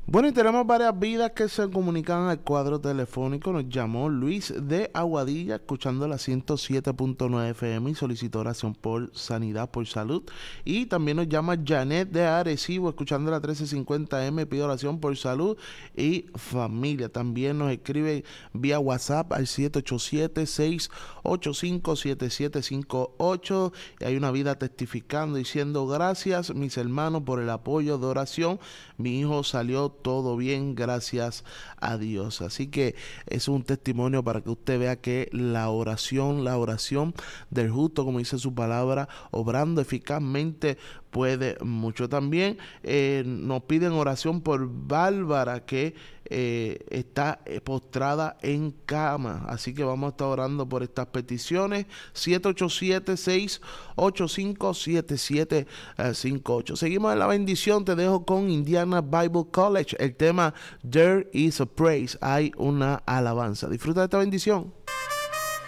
Bueno, y tenemos varias vidas que se comunican al cuadro telefónico. Nos llamó Luis de Aguadilla, escuchando la 107.9 FM y solicitó oración por sanidad, por salud. Y también nos llama Janet de Arecibo, escuchando la 1350 M, pide oración por salud y familia. También nos escribe vía WhatsApp al 787-685-7758. Y hay una vida testificando, diciendo: gracias, mis hermanos, por el apoyo de oración. Mi hijo salió todo bien, gracias a Dios. Así que es un testimonio para que usted vea que la oración del justo, como dice su palabra, obrando eficazmente, puede mucho. También nos piden oración por Bárbara, que está postrada en cama. Así que vamos a estar orando por estas peticiones. 787-685-7758. Seguimos en la bendición. Te dejo con Indiana Bible College. El tema There is a Praise. Hay una alabanza. Disfruta de esta bendición.